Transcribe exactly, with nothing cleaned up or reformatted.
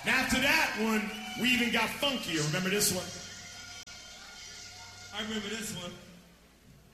Now after that one, we even got funkier. Remember this one? I remember this one.